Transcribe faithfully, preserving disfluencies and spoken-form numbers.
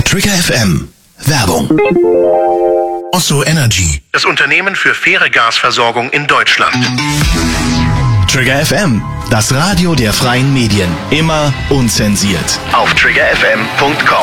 Trigger F M. Werbung. Osso Energy, das Unternehmen für faire Gasversorgung in Deutschland. Trigger F M, das Radio der freien Medien. Immer unzensiert. Auf trigger f m punkt com.